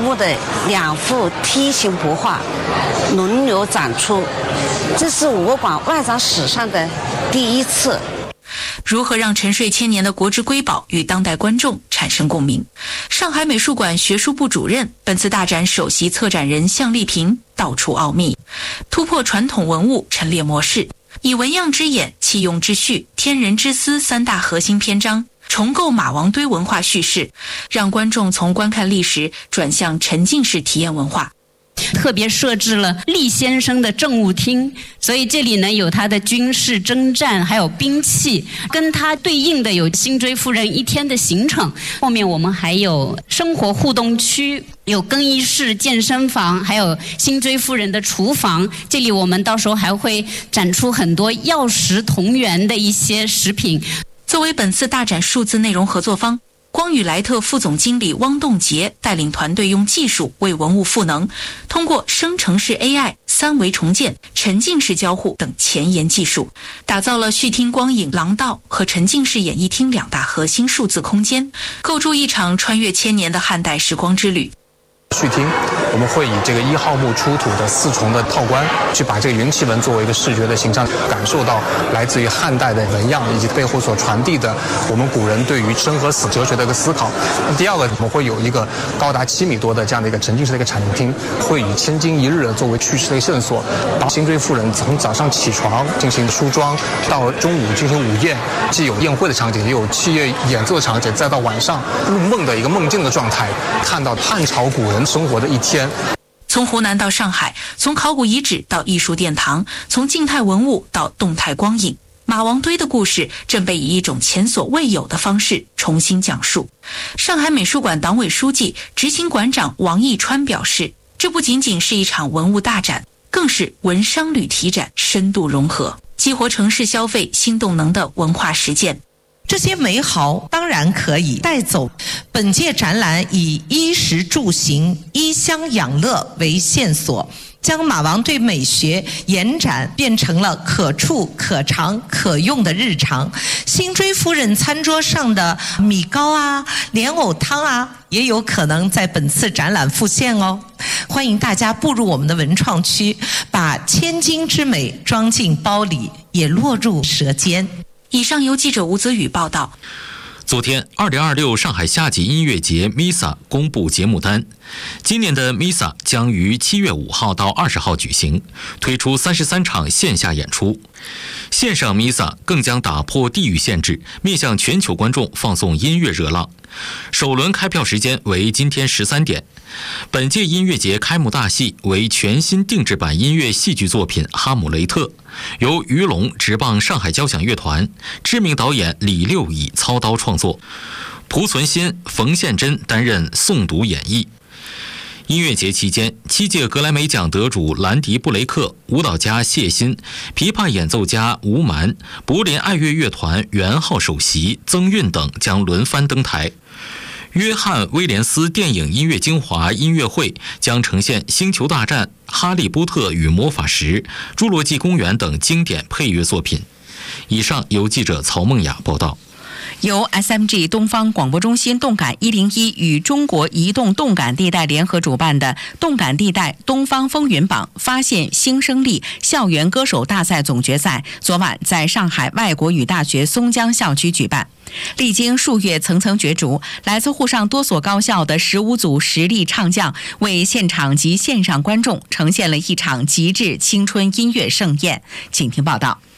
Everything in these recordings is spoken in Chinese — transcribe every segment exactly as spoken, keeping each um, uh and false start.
物的两幅梯形帛画轮流展出，这是我馆外展史上的第一次。 如何让沉睡千年的国之瑰宝与当代观众产生共鸣？上海美术馆学术部主任、本次大展首席策展人向丽萍道出奥秘，突破传统文物陈列模式，以纹样之眼、器用之序、天人之思三大核心篇章，重构马王堆文化叙事，让观众从观看历史转向沉浸式体验文化。 特别设置了厉先生的政务厅，所以这里呢有他的军事征战，还有兵器，跟他对应的有辛追夫人一天的行程。后面我们还有生活互动区，有更衣室、健身房，还有辛追夫人的厨房。这里我们到时候还会展出很多药食同源的一些食品。 作为本次大展数字内容合作方，光宇莱特副总经理汪栋杰带领团队用技术为文物赋能，通过生成式 A I、三维重建、沉浸式交互等前沿技术，打造了视听光影廊道和沉浸式演艺厅两大核心数字空间，构筑一场穿越千年的汉代时光之旅。 序厅，我们会以这个一号墓出土的四重的套棺，去把这个云奇纹作为一个视觉的形象，感受到来自于汉代的纹样以及背后所传递的我们古人对于生和死哲学的一个思考。第二个，我们会有一个高达七米多的这样的一个沉浸式的一个产厅，会以千金一日作为叙事的一个线索，把辛追夫人从早上起床进行梳妆，到中午进行午宴，既有宴会的场景，也有器乐演奏的场景，再到晚上入梦的一个梦境的状态，看到汉朝古人生活的一天。 从湖南到上海，从考古遗址到艺术殿堂，从静态文物到动态光影，马王堆的故事正被以一种前所未有的方式重新讲述。上海美术馆党委书记、执行馆长王义川表示，这不仅仅是一场文物大展，更是文商旅体展深度融合，激活城市消费新动能的文化实践。 这些美好当然可以带走。本届展览以衣食住行、衣香养乐为线索，将马王堆美学延展变成了可触、可尝、可用的日常。辛追夫人餐桌上的米糕啊、莲藕汤啊，也有可能在本次展览复现哦。欢迎大家步入我们的文创区，把千金之美装进包里，也落入舌尖。 以上由记者吴泽宇报道。 昨天，二零二六上海夏季音乐节 M I S A 公布节目单。今年的 M I S A 将于七月五号到二十号举行，推出三十三场线下演出。线上 M I S A 更将打破地域限制，面向全球观众放送音乐热浪。首轮开票时间为今天十三点。本届音乐节开幕大戏为全新定制版音乐戏剧作品《哈姆雷特》，由于龙执棒上海交响乐团，知名导演李六乙操刀创作，蒲存昕、冯宪珍担任诵读演绎。音乐节期间，七届格莱美奖得主兰迪·布雷克、舞蹈家谢欣、琵琶演奏家吴蛮、柏林爱乐乐团元号首席曾韵等将轮番登台。约翰·威廉斯电影音乐精华音乐会将呈现《星球大战》、《哈利波特与魔法石》、《侏罗纪公园》等经典配乐作品。以上由记者曹梦雅报道。 由 S M G 东方广播中心动感一零一与中国移动动感地带联合主办的动感地带东方风云榜发现新生力校园歌手大赛总决赛昨晚在上海外国语大学松江校区举办。历经数月层层角逐，来自沪上多所高校的十五组实力唱将为现场及线上观众呈现了一场极致青春音乐盛宴。请听报道。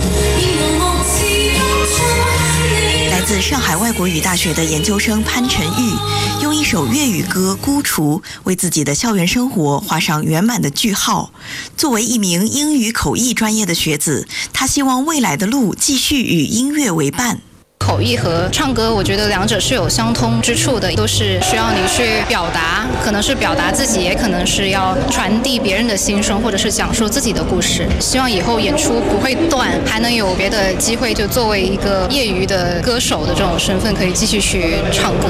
来自上海外国语大学的研究生潘晨玉，用一首粤语歌《孤雏》为自己的校园生活画上圆满的句号。作为一名英语口译专业的学子，他希望未来的路继续与音乐为伴。 口译和唱歌，我觉得两者是有相通之处的，都是需要你去表达，可能是表达自己，也可能是要传递别人的心声，或者是讲述自己的故事。希望以后演出不会断，还能有别的机会，就作为一个业余的歌手的这种身份，可以继续去唱歌。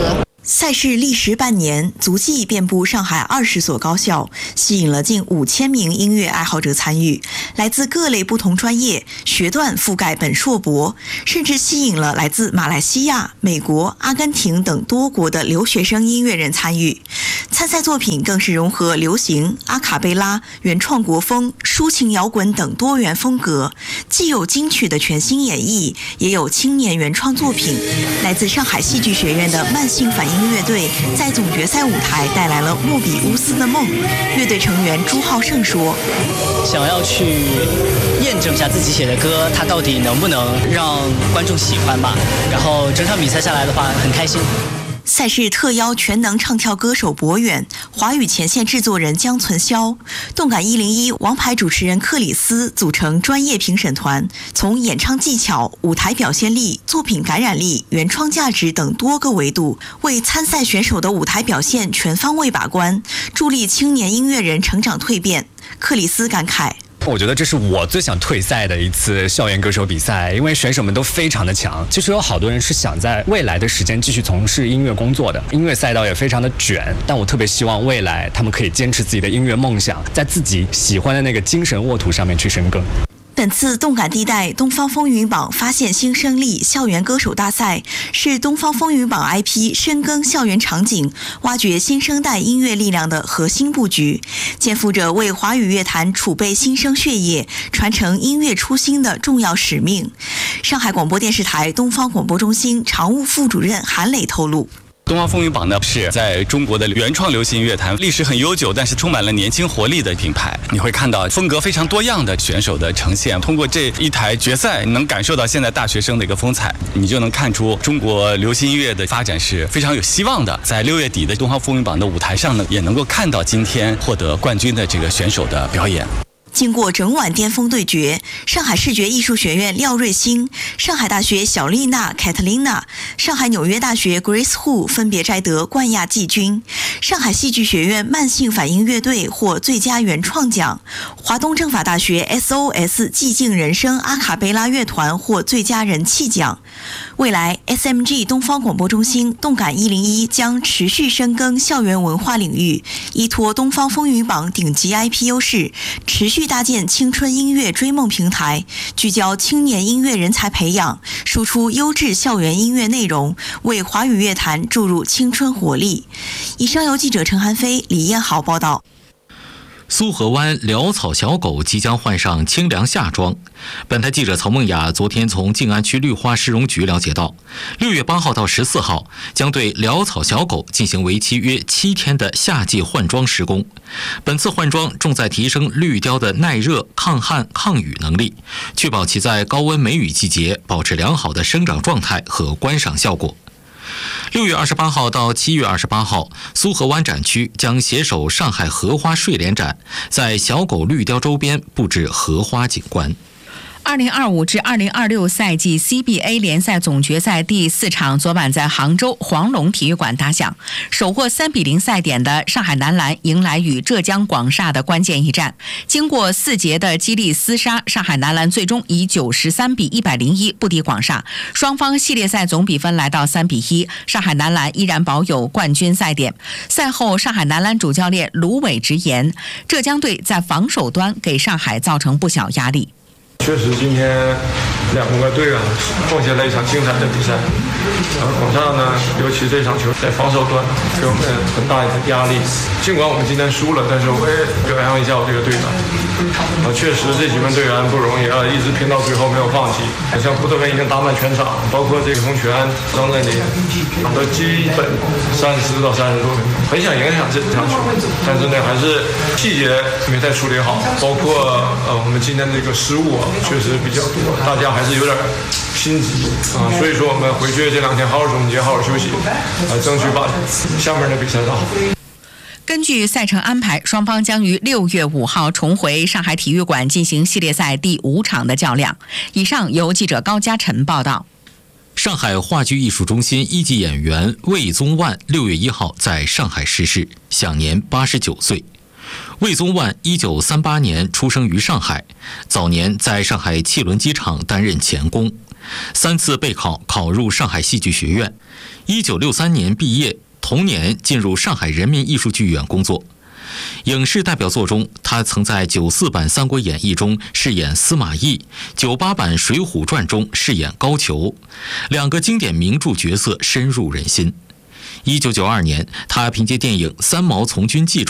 赛事历时半年，足迹遍布上海二十所高校，吸引了近五千名音乐爱好者参与，来自各类不同专业，学段覆盖本硕博，甚至吸引了来自马来西亚、美国、阿根廷等多国的留学生音乐人参与。参赛作品更是融合流行、阿卡贝拉、原创国风、抒情摇滚等多元风格，既有金曲的全新演绎，也有青年原创作品。来自上海戏剧学院的慢性反应乐队在总决赛舞台带来了莫比乌斯的梦。乐队成员朱浩胜说：“ 想要去验证一下自己写的歌，它到底能不能让观众喜欢吧。然后整场比赛下来的话，很开心。” 赛事特邀全能唱跳歌手博远、华语前线制作人江存霄、动感一零一王牌主持人克里斯组成专业评审团，从演唱技巧、舞台表现力、作品感染力、原创价值等多个维度，为参赛选手的舞台表现全方位把关，助力青年音乐人成长蜕变。克里斯感慨：“ 我觉得这是我最想退赛的一次校园歌手比赛，因为选手们都非常的强。其实有好多人是想在未来的时间继续从事音乐工作的，音乐赛道也非常的卷，但我特别希望未来他们可以坚持自己的音乐梦想，在自己喜欢的那个精神沃土上面去深耕。” 本次动感地带东方风云榜发现新生力校园歌手大赛是东方风云榜 I P 深耕校园场景，挖掘新生代音乐力量的核心布局，肩负着为华语乐坛储备新生血液、传承音乐初心的重要使命。上海广播电视台东方广播中心常务副主任韩磊透露。 东方风云榜呢是在中国的原创流行音乐坛历史很悠久，但是充满了年轻活力的品牌。你会看到风格非常多样的选手的呈现，通过这一台决赛，能感受到现在大学生的一个风采，你就能看出中国流行音乐的发展是非常有希望的。在六月底的东方风云榜的舞台上呢，也能够看到今天获得冠军的这个选手的表演。 经过整晚巅峰对决，上海视觉艺术学院廖瑞欣、上海大学小丽娜 Catalina、上海纽约大学 Grace Hu 分别摘得冠亚季军。上海戏剧学院慢性反应乐队获最佳原创奖，华东政法大学 S O S 寂静人生阿卡贝拉乐团获最佳人气奖。未来 S M G 东方广播中心动感一零一将持续深耕校园文化领域，依托东方风云榜顶级 I P 优势，持续搭建青春音乐追梦平台，聚焦青年音乐人才培养，输出优质校园音乐内容，为华语乐坛注入青春活力。以上由记者陈涵飞、李彦豪报道。 苏河湾潦草小狗即将换上清凉夏装。本台记者曹梦雅昨天从静安区绿化市容局了解到，六月八号到十四号将对潦草小狗进行为期约七天的夏季换装施工。本次换装重在提升绿貂的耐热、抗旱、抗雨能力，确保其在高温梅雨季节保持良好的生长状态和观赏效果。六月二十八号到七月二十八号，苏河湾展区将携手上海荷花睡莲展，在小狗绿貂周边布置荷花景观。 二零二五至二零二六赛季 C B A 联赛总决赛第四场昨晚在杭州黄龙体育馆打响，首获三比零赛点的上海男篮迎来与浙江广厦的关键一战。经过四节的激烈厮杀，上海男篮最终以九十三比一百零一不敌广厦，双方系列赛总比分来到三比一，上海男篮依然保有冠军赛点。赛后，上海男篮主教练卢伟直言，浙江队在防守端给上海造成不小压力。 确实，今天两个队员奉献了一场精彩的比赛。然后广厦呢，尤其这场球在防守端给我们很大的压力。尽管我们今天输了，但是我也表扬一下我这个队员。啊，确实这几名队员不容易啊，一直拼到最后没有放弃。像布特根已经打满全场，包括这个洪泉、张振林，都基本三十到三十多分钟，很想影响这场球，但是呢，还是细节没太处理好，包括呃我们今天这个失误啊。确实比较多，大家还是有点心急啊，所以说我们回去这两天好好总结，好好休息，啊，争取把下面的比赛打好。 根据赛程安排，双方将于六月五号重回上海体育馆进行系列赛第五场的较量。以上由记者高嘉晨报道。 上海话剧艺术中心一级演员魏宗万六月一号在上海逝世，享年八十九岁。魏宗万一九三八年出生于上海，早年在上海汽轮机厂担任钳工，三次备考考入上海戏剧学院。一九六三年毕业， 同年进入上海人民艺术剧院工作。影视代表作中，他曾在九四版《三国演义》中饰演司马懿，九八版《水浒传》中饰演高俅，两个经典名著角色深入人心。一九九二年，他凭借电影《三毛从军记》中